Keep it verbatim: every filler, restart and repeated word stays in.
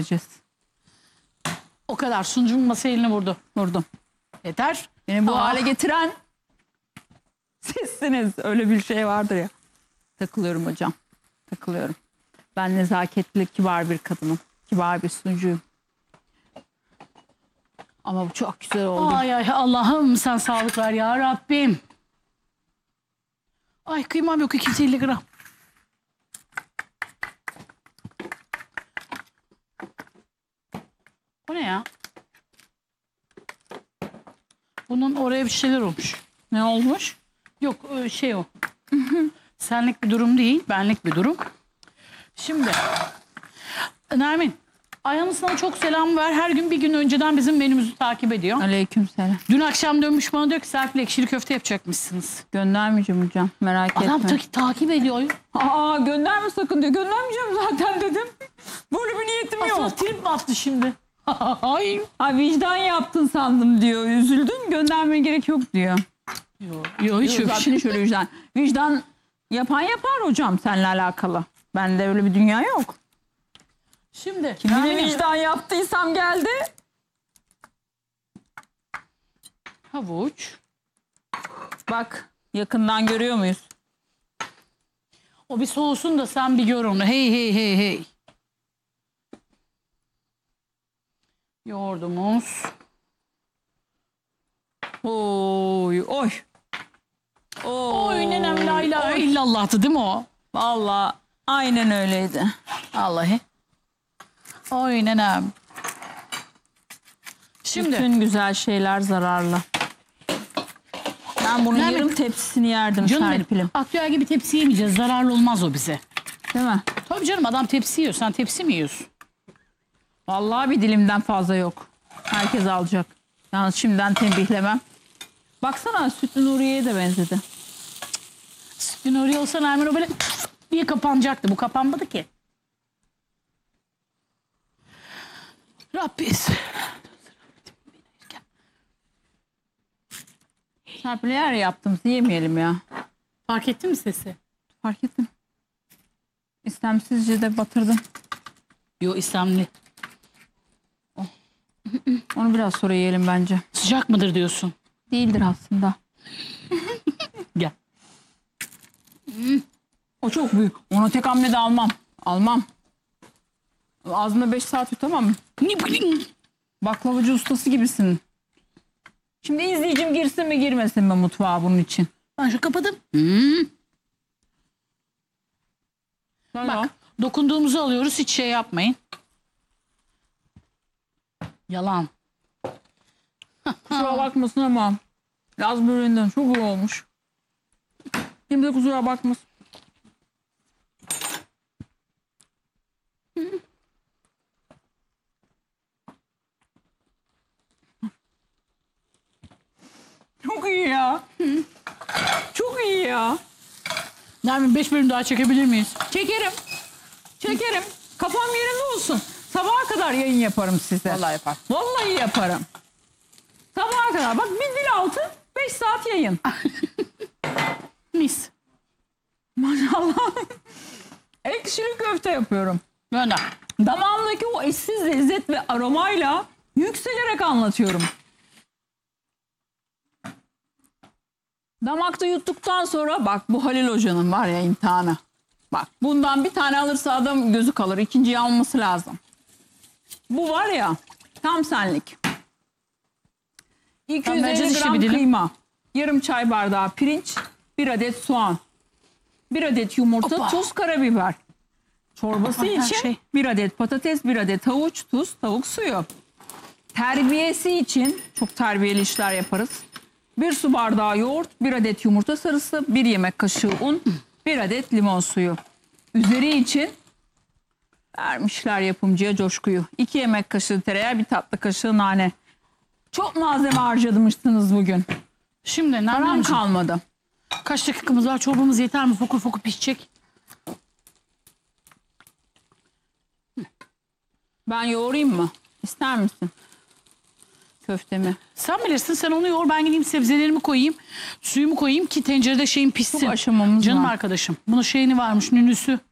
O kadar. Sunucumun masa elini vurdu. Vurdum. Yeter. Beni bu Aa. hale getiren sizsiniz. Öyle bir şey vardır ya. Takılıyorum hocam. Takılıyorum. Ben nezaketli, kibar bir kadınım. Kibar bir sunucuyum. Ama bu çok güzel oldu. Ay ay Allah'ım sen sağlık ver ya Rabbim. Ay kıymam yok iki yüz elli gram. O ne ya? Bunun oraya bir şeyler olmuş. Ne olmuş? Yok şey o. Senlik bir durum değil, benlik bir durum. Şimdi Nermin, Ayhan'ın sana çok selam ver. Her gün bir gün önceden bizim menümüzü takip ediyor. Aleykümselam. Dün akşam dönmüş bana diyor ki Serpil ekşili köfte yapacakmışsınız. Göndermeyeceğim hocam. Merak Adam etme. ta takip ediyor. Aa gönderme sakın diyor. Göndermeyeceğim zaten dedim. Böyle bir niyetim yok. Aslında trip mi attı şimdi? Ay. Ha vicdan yaptın sandım diyor. Üzüldün. Göndermeye gerek yok diyor. Yok yo, hiç Yok, yok. zaten şöyle vicdan. Vicdan yapan yapar hocam seninle alakalı. Bende öyle bir dünya yok. Şimdi Kimine vicdan yaptıysam geldi. havuç. Bak yakından görüyor muyuz? O bir soğusun da sen bir gör onu. Hey hey hey hey. Yoğurdumuz. Oy oy. Oy nenem la ilahe illallah'tı değil mi o? Vallahi aynen öyleydi. Vallahi. Oy nenem. Şimdi. Bütün güzel şeyler zararlı. Ben bunun Nermin, yarım tepsisini yerdim Canım Serpil'im. benim. Aktüel gibi tepsi yemeyeceğiz. Zararlı olmaz o bize. Değil mi? Tabii canım adam tepsi yiyor. Sen tepsi mi yiyorsun? Vallahi bir dilimden fazla yok. Herkes alacak. Yalnız şimdiden tembihlemem. Baksana Sütlü Nuriye'ye de benzedi. Dün oraya olsa Nermin o böyle diye kapanacaktı. Bu kapanmadı ki. Rabbis. Serpil'e yer yaptım. Yemeyelim ya. Fark ettin mi sesi? Fark ettim. İstemsizce de batırdım. Yo İslamlı. Onu biraz sonra yiyelim bence. Sıcak mıdır diyorsun? Değildir aslında. Gel. O çok büyük. Onu tek hamlede almam. Almam. Ağzımda beş saat tutamam. Baklavacı ustası gibisin. Şimdi izleyicim girsin mi girmesin mi mutfağa bunun için? Ben şu kapadım. Hmm. Bak. Dokunduğumuzu alıyoruz. Hiç şey yapmayın. Yalan. Kusura bakmasın ama Laz böreğinden çok iyi olmuş. Kimse kusura bakmasın. Çok iyi ya. Çok iyi ya. Nermin beş bölüm daha çekebilir miyiz? Çekerim. Çekerim. Kafam yerinde olsun. Sabaha kadar yayın yaparım size. Vallahi yapar. Vallahi yaparım. Sabaha kadar. Bak bir dil altı beş saat yayın. Mis. Maşallah. Ekşili köfte yapıyorum. Gönder. Damağımdaki o eşsiz lezzet ve aromayla yükselerek anlatıyorum. Damakta yuttuktan sonra bak bu Halil Hoca'nın var ya imtihanı. Bak bundan bir tane alırsa adam gözü kalır. İkinciyi alması lazım. Bu var ya tam senlik. iki yüz elli gram kıyma. Yarım çay bardağı pirinç. Bir adet soğan. Bir adet yumurta, Opa. tuz, karabiber. Çorbası Opa, her için şey. bir adet patates, bir adet havuç, tuz, tavuk suyu. Terbiyesi için çok terbiyeli işler yaparız. Bir su bardağı yoğurt, bir adet yumurta sarısı, bir yemek kaşığı un, bir adet limon suyu. Üzeri için vermişler yapımcıya coşkuyu. iki yemek kaşığı tereyağı, bir tatlı kaşığı nane. Çok malzeme harcamışsınız bugün. Şimdi Param Nermin'cim kalmadı. kaç dakikamız var? Çorbamız yeter mi? Fokur fokur pişecek. Ben yoğurayım mı? İster misin? Köftemi. Sen bilirsin, sen onu yoğur, ben gideyim sebzelerimi koyayım. Suyumu koyayım ki tencerede şeyin pişsin. Çok aşamamız Canım var. arkadaşım. Bunun şeyini varmış, nünüsü.